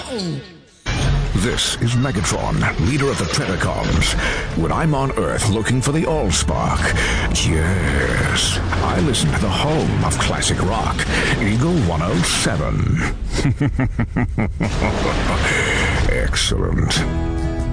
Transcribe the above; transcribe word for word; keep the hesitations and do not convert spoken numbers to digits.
This is Megatron, leader of the Predacons. When I'm on Earth looking for the Allspark, yes, I listen to the home of classic rock, Eagle one oh seven. Excellent.